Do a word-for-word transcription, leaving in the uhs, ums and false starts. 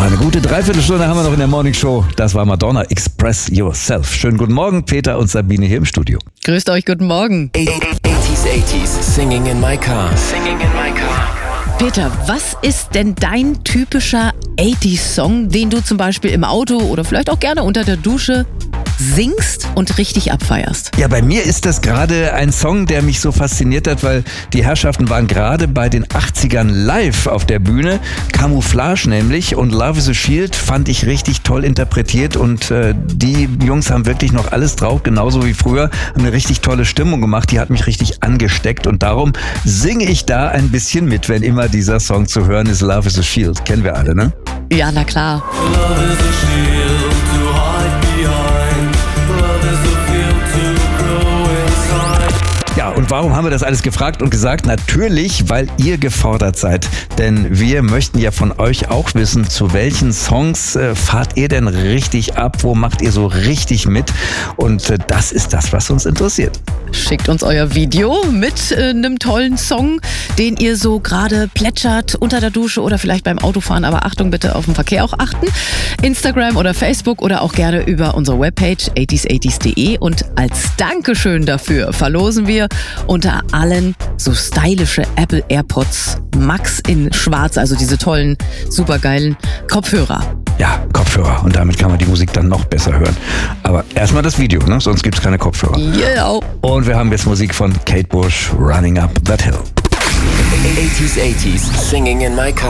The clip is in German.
eine gute Dreiviertelstunde haben wir noch in der Morning Show. Das war Madonna, Express Yourself. Schönen guten Morgen, Peter und Sabine hier im Studio. Grüßt euch, guten Morgen. eighties, eighties, singing in my car. Singing in my car. Peter, was ist denn dein typischer achtziger-Song, den du zum Beispiel im Auto oder vielleicht auch gerne unter der Dusche singst und richtig abfeierst? Ja, bei mir ist das gerade ein Song, der mich so fasziniert hat, weil die Herrschaften waren gerade bei den achtzigern live auf der Bühne. Camouflage nämlich, und Love is a Shield fand ich richtig toll interpretiert, und äh, die Jungs haben wirklich noch alles drauf, genauso wie früher, haben eine richtig tolle Stimmung gemacht, die hat mich richtig angesteckt, und darum singe ich da ein bisschen mit, wenn immer dieser Song zu hören ist. Love is a Shield, kennen wir alle, ne? Ja, na klar. Love is a shield to hide behind. Love is a field to grow inside. Ja, und warum haben wir das alles gefragt und gesagt? Natürlich, weil ihr gefordert seid. Denn wir möchten ja von euch auch wissen, zu welchen Songs äh, fahrt ihr denn richtig ab? Wo macht ihr so richtig mit? Und äh, das ist das, was uns interessiert. Schickt uns euer Video mit äh, einem tollen Song, den ihr so gerade plätschert unter der Dusche oder vielleicht beim Autofahren. Aber Achtung, bitte auf den Verkehr auch achten. Instagram oder Facebook oder auch gerne über unsere Webpage eighties eighties punkt de. Und als Dankeschön dafür verlosen wir unter allen so stylische Apple AirPods Max in schwarz, also diese tollen, supergeilen Kopfhörer. Ja, Kopfhörer. Und damit kann man die Musik dann noch besser hören. Aber erstmal das Video, ne? Sonst gibt's keine Kopfhörer. Yeah. Und wir haben jetzt Musik von Kate Bush, Running Up That Hill. eighties, eighties, singing in my car.